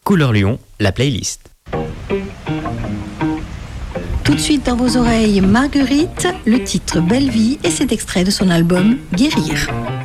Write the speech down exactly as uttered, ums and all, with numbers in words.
Couleur Lyon, la playlist. Tout de suite dans vos oreilles, Marguerite, le titre Belle Vie et cet extrait de son album Guérir.